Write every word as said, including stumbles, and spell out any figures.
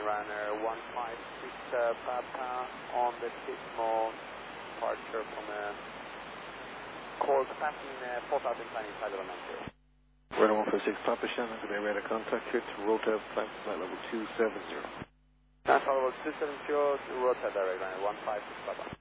runner one five six uh, Papa on the Titmo departure from a core passing uh, four thousand planning five zero nine zero. Runner one five six Papa Shannon, today radar contact here to Rota, flight flight level two seven zero. Flight level two seven zero to Rota direct runner one five six Papa.